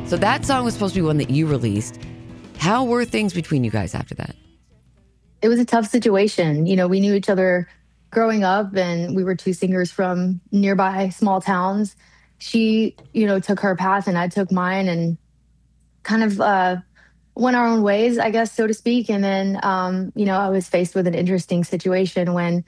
So that song was supposed to be one that you released. How were things between you guys after that? It was a tough situation. We knew each other growing up, and we were two singers from nearby small towns. She, took her path and I took mine, and kind of went our own ways, I guess, so to speak. And then, I was faced with an interesting situation when,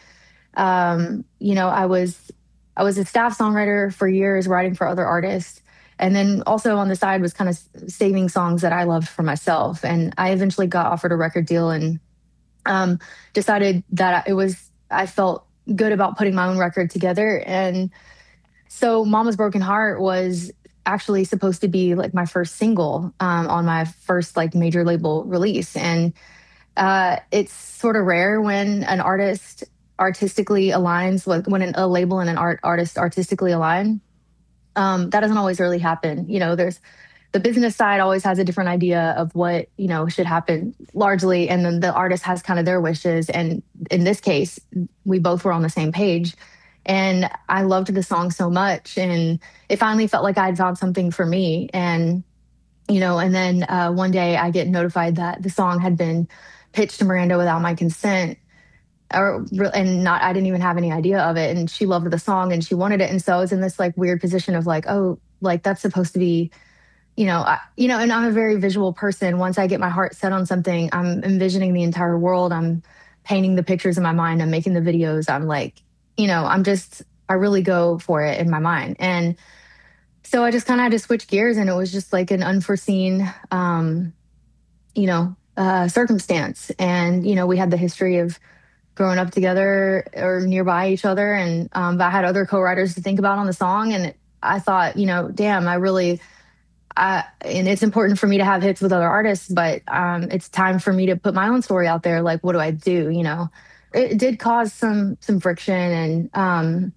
I was a staff songwriter for years, writing for other artists. And then also on the side was kind of saving songs that I loved for myself. And I eventually got offered a record deal, and decided that I felt good about putting my own record together. And so Mama's Broken Heart was actually supposed to be like my first single on my first like major label release. And it's sort of rare when an artist artistically aligns with when a label and an artist artistically align. That doesn't always really happen. There's the business side always has a different idea of what, should happen largely. And then the artist has kind of their wishes. And in this case, we both were on the same page. And I loved the song so much. And it finally felt like I had found something for me. And, and then one day I get notified that the song had been pitched to Miranda without my consent. I didn't even have any idea of it. And she loved the song and she wanted it. And so I was in this like weird position of like, oh, like that's supposed to be, and I'm a very visual person. Once I get my heart set on something, I'm envisioning the entire world. I'm painting the pictures in my mind. I'm making the videos. I'm like, I really go for it in my mind. And so I just kind of had to switch gears, and it was just like an unforeseen, circumstance. And, we had the history of growing up together or nearby each other. And but I had other co-writers to think about on the song. And I thought, damn, and it's important for me to have hits with other artists, but it's time for me to put my own story out there. Like, what do I do? It did cause some friction, and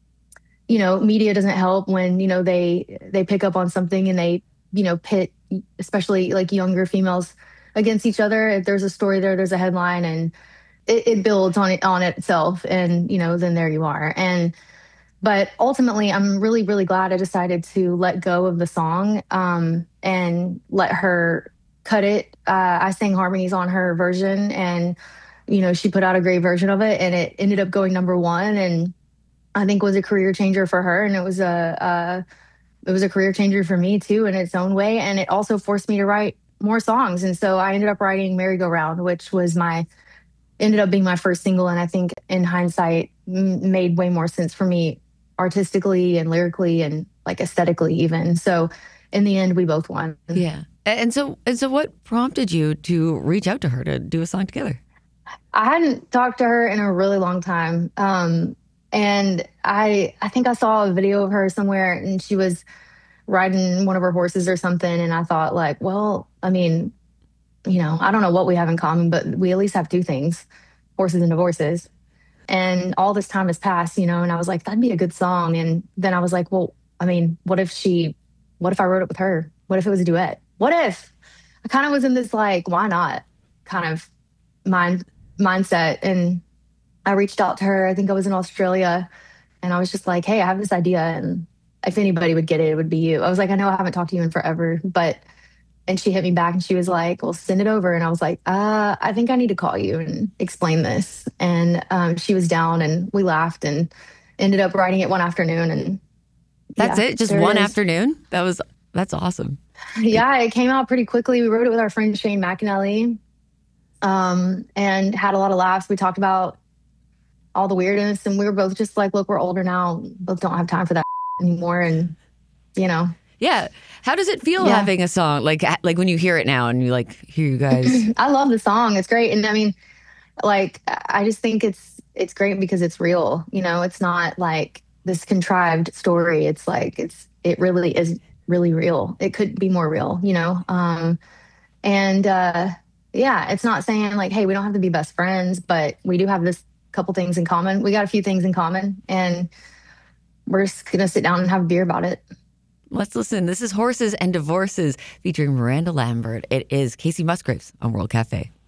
media doesn't help when they pick up on something and they pit especially like younger females against each other. If there's a story there's a headline, and it builds on itself, and then there you are. But ultimately, I'm really, really glad I decided to let go of the song and let her cut it. I sang harmonies on her version, and she put out a great version of it, and it ended up going #1, and I think was a career changer for her, and it was a career changer for me too in its own way, and it also forced me to write more songs. And so I ended up writing "Merry-Go-Round," which was ended up being my first single, and I think in hindsight made way more sense for me artistically and lyrically and like aesthetically even. So in the end, we both won. Yeah. And so what prompted you to reach out to her to do a song together? I hadn't talked to her in a really long time. And I think I saw a video of her somewhere, and she was riding one of her horses or something. And I thought like, well, I mean, I don't know what we have in common, but we at least have two things: horses and divorces. And all this time has passed, and I was like, that'd be a good song. And then I was like, well, I mean, what if I wrote it with her? What if it was a duet? What if? I kind of was in this like, why not kind of mindset. And I reached out to her. I think I was in Australia, and I was just like, hey, I have this idea, and if anybody would get it, it would be you. I was like, I know I haven't talked to you in forever, and she hit me back, and she was like, well, send it over. And I was like, I think I need to call you and explain this. And she was down, and we laughed and ended up writing it one afternoon. And that's it? Just one afternoon? That's awesome. Yeah, it came out pretty quickly. We wrote it with our friend Shane McAnally, and had a lot of laughs. We talked about all the weirdness, and we were both just like, look, we're older now. Both don't have time for that anymore. And, Yeah. How does it feel having a song like when you hear it now and you like hear you guys? I love the song. It's great. And I mean, like, I just think it's great because it's real. It's not like this contrived story. It's like, it really is really real. It could be more real, it's not saying like, hey, we don't have to be best friends, but we do have this couple things in common. We got a few things in common, and we're just going to sit down and have a beer about it. Let's listen. This is Horses and Divorces featuring Miranda Lambert. It is Kacey Musgraves on World Cafe.